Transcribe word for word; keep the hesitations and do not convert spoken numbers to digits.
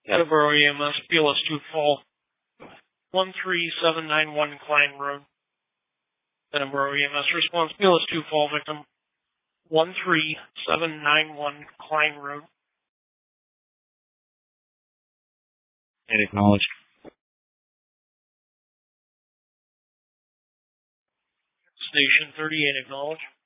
Edinburgh E M S, P L S two Fall, one three seven nine one Klein Road. Edinburgh E M S response, P L S two Fall victim, one three seven nine one Klein Road. And acknowledged. Station thirty-eight, acknowledged.